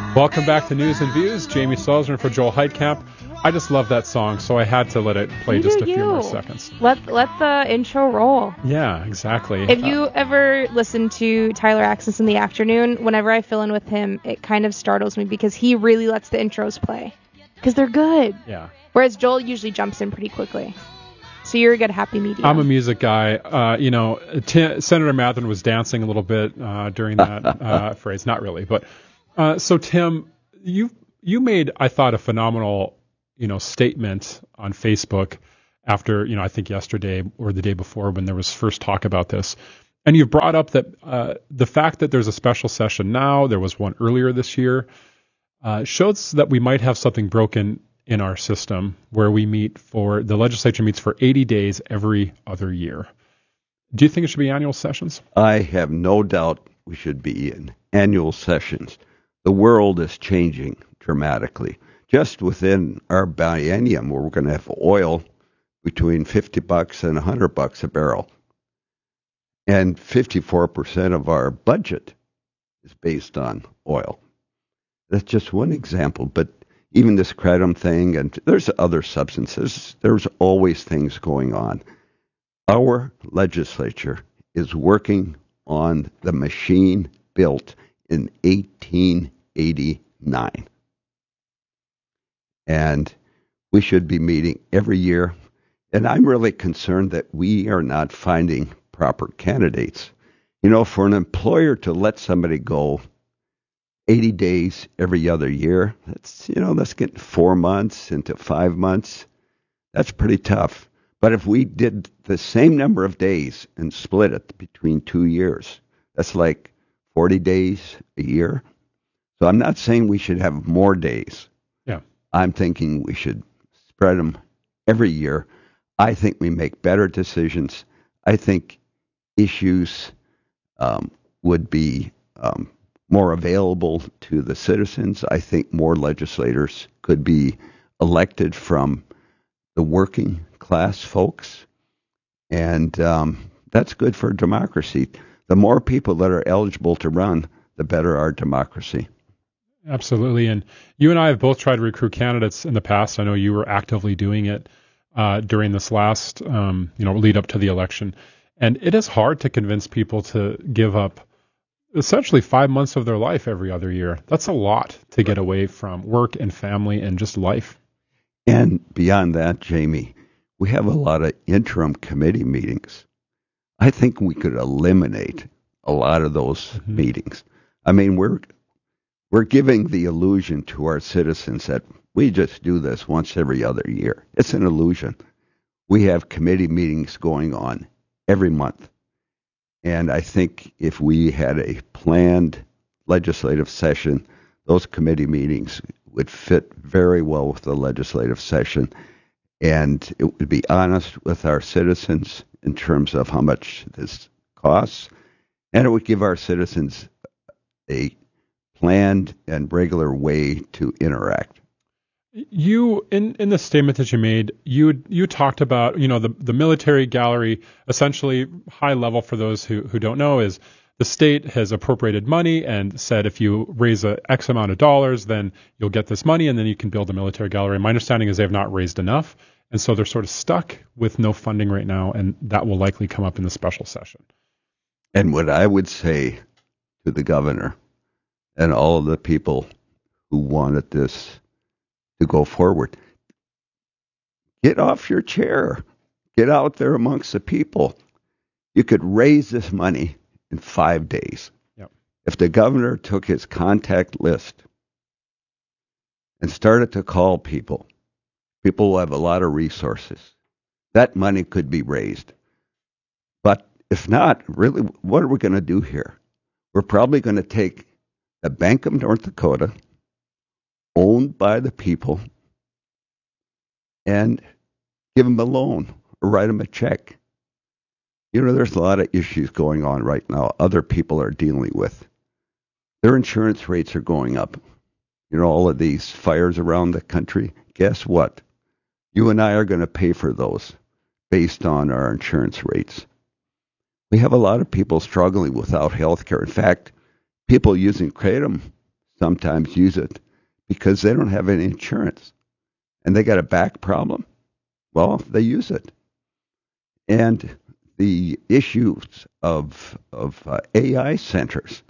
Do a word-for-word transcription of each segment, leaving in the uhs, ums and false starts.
Welcome back to News and Views. Jamie Salzman for Joel Heitkamp. I just love that song, so I had to let it play You just do a few you. more seconds. Let let the intro roll. Yeah, exactly. If Uh, you ever listen to Tyler Axis in the afternoon, whenever I fill in with him, it kind of startles me because he really lets the intros play. Because they're good. yeah. Whereas Joel usually jumps in pretty quickly. So you're a good happy medium. I'm a music guy. Uh, you know, T- Senator Matherin was dancing a little bit uh, during that uh, phrase. Not really, but uh, so Tim, you you made, I thought, a phenomenal, you know, statement on Facebook after, you know, I think yesterday or the day before when there was first talk about this, and you've brought up that uh, the fact that there's a special session now, there was one earlier this year, uh, shows that we might have something broken in our system where we meet for, the legislature meets for eighty days every other year. Do you think it should be annual sessions? I have no doubt we should be in annual sessions. The world is changing dramatically. Just within our biennium, where we're going to have oil between fifty bucks and one hundred bucks a barrel. And fifty-four percent of our budget is based on oil. That's just one example, but even this kratom thing, and there's other substances, there's always things going on. Our legislature is working on the machine built in eighteen eighty-nine. And we should be meeting every year. And I'm really concerned that we are not finding proper candidates. You know, for an employer to let somebody go eighty days every other year, that's, you know, that's getting four months into five months. That's pretty tough. But if we did the same number of days and split it between two years, that's like forty days a year. So I'm not saying we should have more days. Yeah. I'm thinking we should spread them every year. I think we make better decisions. I think issues um, would be um, more available to the citizens. I think more legislators could be elected from the working class folks, and um, that's good for democracy. The more people that are eligible to run, the better our democracy. Absolutely. And you and I have both tried to recruit candidates in the past. I know you were actively doing it uh, during this last, um, you know, lead up to the election. And it is hard to convince people to give up essentially five months of their life every other year. That's a lot to get away from work and family and just life. And beyond that, Jamie, we have a lot of interim committee meetings. I think we could eliminate a lot of those mm-hmm. meetings. I mean, we're we're giving the illusion to our citizens that we just do this once every other year. It's an illusion. We have committee meetings going on every month. And I think if we had a planned legislative session, those committee meetings would fit very well with the legislative session. And it would be honest with our citizens in terms of how much this costs. And it would give our citizens a planned and regular way to interact. You, in, in the statement that you made, you you talked about, you know, the, the military gallery, essentially high level for those who, who don't know, is the state has appropriated money and said if you raise a X amount of dollars, then you'll get this money and then you can build a military gallery. My understanding is they have not raised enough, and so they're sort of stuck with no funding right now, and that will likely come up in the special session. And what I would say to the governor and all of the people who wanted this to go forward, get off your chair. Get out there amongst the people. You could raise this money in five days. Yep. If the governor took his contact list and started to call people, people will have a lot of resources. That money could be raised. But if not, really, what are we going to do here? We're probably going to take the Bank of North Dakota, owned by the people, and give them a loan or write them a check. You know, there's a lot of issues going on right now other people are dealing with. Their insurance rates are going up. You know, all of these fires around the country. Guess what? You and I are going to pay for those based on our insurance rates. We have a lot of people struggling without health care. In fact, people using kratom sometimes use it because they don't have any insurance and they got a back problem. Well, they use it. And the issues of of uh, A I centers.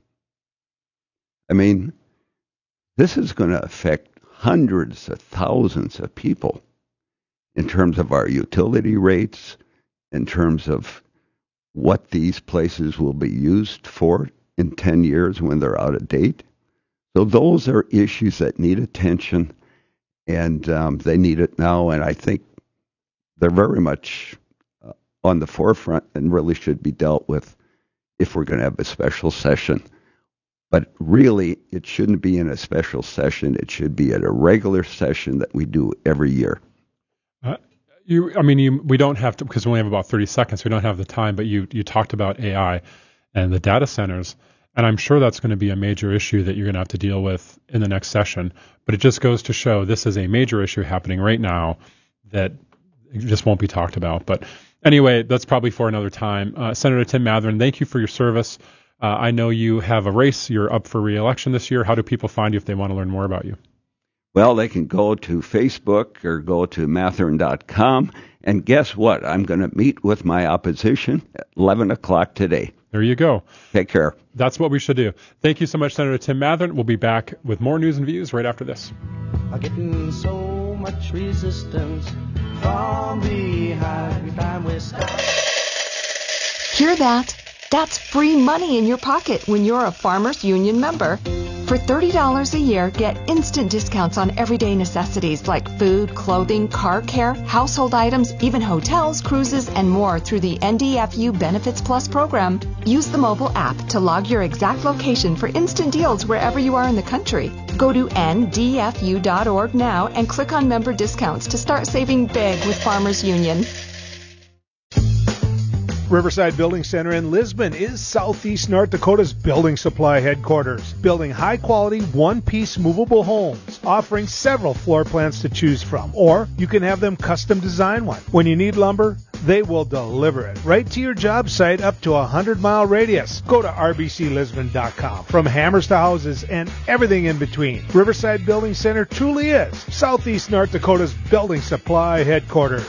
I mean, this is going to affect hundreds of thousands of people in terms of our utility rates, in terms of what these places will be used for in ten years when they're out of date. So those are issues that need attention, and um, they need it now, and I think they're very much uh, on the forefront and really should be dealt with if we're going to have a special session. But really, it shouldn't be in a special session. It should be at a regular session that we do every year. Uh, you, I mean, you, we don't have to, because we only have about thirty seconds. We don't have the time, but you, you talked about A I and the data centers, and I'm sure that's going to be a major issue that you're going to have to deal with in the next session. But it just goes to show this is a major issue happening right now that just won't be talked about. But anyway, that's probably for another time. Uh, Senator Tim Mathern, thank you for your service. Uh, I know you have a race. You're up for re-election this year. How do people find you if they want to learn more about you? Well, they can go to Facebook or go to mathern dot com. And guess what? I'm going to meet with my opposition at eleven o'clock today. There you go. Take care. That's what we should do. Thank you so much, Senator Tim Mathern. We'll be back with more news and views right after this. I'm getting so much resistance from behind every time we stop. Hear that? That's free money in your pocket when you're a Farmers Union member. For thirty dollars a year, get instant discounts on everyday necessities like food, clothing, car care, household items, even hotels, cruises, and more through the N D F U Benefits Plus program. Use the mobile app to log your exact location for instant deals wherever you are in the country. Go to N D F U dot org now and click on member discounts to start saving big with Farmers Union. Riverside Building Center in Lisbon is Southeast North Dakota's building supply headquarters, building high-quality, one-piece movable homes, offering several floor plans to choose from, or you can have them custom design one. When you need lumber, they will deliver it right to your job site up to a hundred-mile radius. Go to R B C Lisbon dot com. From hammers to houses and everything in between, Riverside Building Center truly is Southeast North Dakota's building supply headquarters.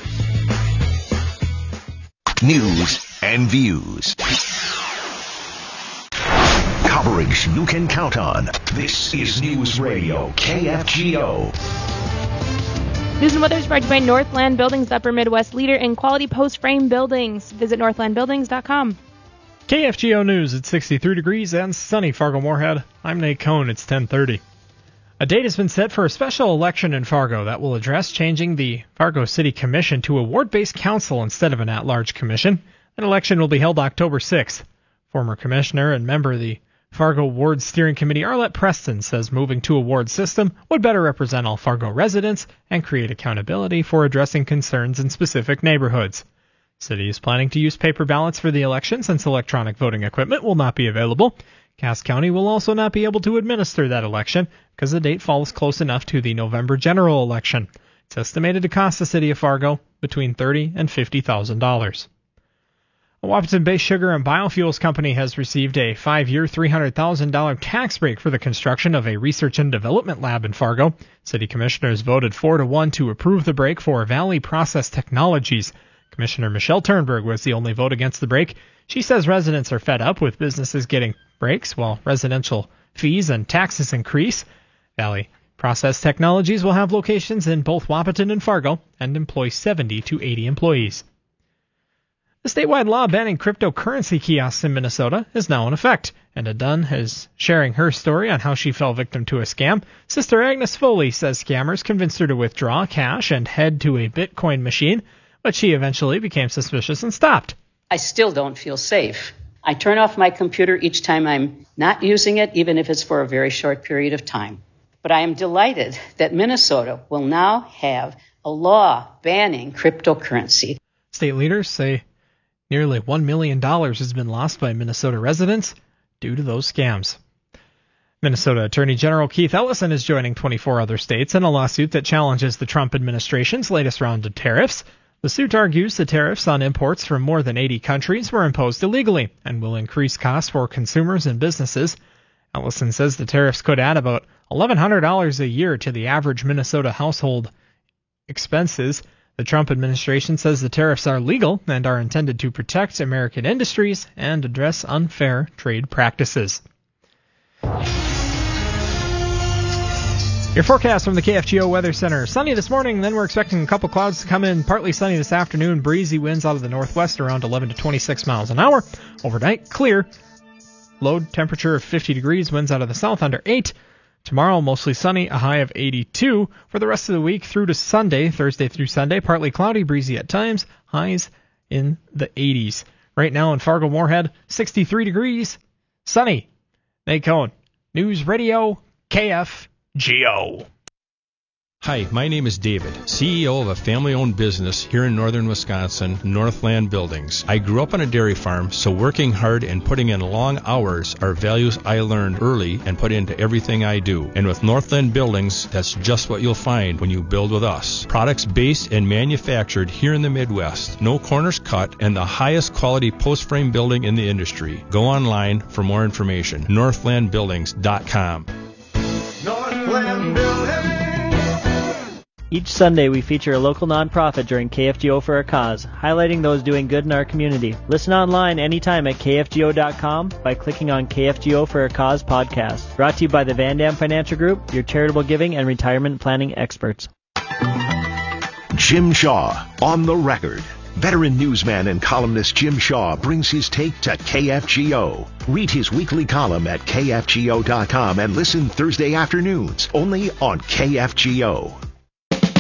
News and views. Coverage you can count on. This is News Radio K F G O. News and weather is brought to you by Northland Buildings, the Upper Midwest leader in quality post-frame buildings. Visit northland buildings dot com. K F G O News at sixty-three degrees and sunny Fargo-Moorhead. I'm Nate Cohn. It's ten thirty. A date has been set for a special election in Fargo that will address changing the Fargo City Commission to a ward-based council instead of an at-large commission. An election will be held October sixth. Former commissioner and member of the Fargo Ward Steering Committee Arlette Preston says moving to a ward system would better represent all Fargo residents and create accountability for addressing concerns in specific neighborhoods. City is planning to use paper ballots for the election since electronic voting equipment will not be available. Cass County will also not be able to administer that election because the date falls close enough to the November general election. It's estimated to cost the city of Fargo between thirty thousand dollars and fifty thousand dollars. A Wahpeton-based sugar and biofuels company has received a five-year, three hundred thousand dollars tax break for the construction of a research and development lab in Fargo. City commissioners voted four to one to approve the break for Valley Process Technologies. Commissioner Michelle Turnberg was the only vote against the break. She says residents are fed up with businesses getting breaks while residential fees and taxes increase. Valley Process Technologies will have locations in both Wahpeton and Fargo and employ seventy to eighty employees. The statewide law banning cryptocurrency kiosks in Minnesota is now in effect. Enda Dunn is sharing her story on how she fell victim to a scam. Sister Agnes Foley says scammers convinced her to withdraw cash and head to a Bitcoin machine, but she eventually became suspicious and stopped. I still don't feel safe. I turn off my computer each time I'm not using it, even if it's for a very short period of time. But I am delighted that Minnesota will now have a law banning cryptocurrency. State leaders say nearly one million dollars has been lost by Minnesota residents due to those scams. Minnesota Attorney General Keith Ellison is joining twenty-four other states in a lawsuit that challenges the Trump administration's latest round of tariffs. The suit argues the tariffs on imports from more than eighty countries were imposed illegally and will increase costs for consumers and businesses. Ellison says the tariffs could add about eleven hundred dollars a year to the average Minnesota household expenses. The Trump administration says the tariffs are legal and are intended to protect American industries and address unfair trade practices. Your forecast from the K F G O Weather Center. Sunny this morning, then we're expecting a couple clouds to come in. Partly sunny this afternoon. Breezy winds out of the northwest around eleven to twenty-six miles an hour. Overnight, clear. Low temperature of fifty degrees. Winds out of the south under eight. Tomorrow, mostly sunny, a high of eighty-two. For the rest of the week through to Sunday, Thursday through Sunday, partly cloudy, breezy at times. Highs in the eighties. Right now in Fargo-Moorhead, sixty-three degrees. Sunny. Nate Cohn. News Radio K F G O. Hi, my name is David, C E O of a family-owned business here in northern Wisconsin, Northland Buildings. I grew up on a dairy farm, so working hard and putting in long hours are values I learned early and put into everything I do. And with Northland Buildings, that's just what you'll find when you build with us. Products based and manufactured here in the Midwest, no corners cut, and the highest quality post-frame building in the industry. Go online for more information. northland buildings dot com. Northland Buildings. Each Sunday, we feature a local nonprofit during K F G O for a Cause, highlighting those doing good in our community. Listen online anytime at K F G O dot com by clicking on K F G O for a Cause podcast. Brought to you by the Van Dam Financial Group, your charitable giving and retirement planning experts. Jim Shaw, on the record. Veteran newsman and columnist Jim Shaw brings his take to K F G O. Read his weekly column at K F G O dot com and listen Thursday afternoons, only on K F G O.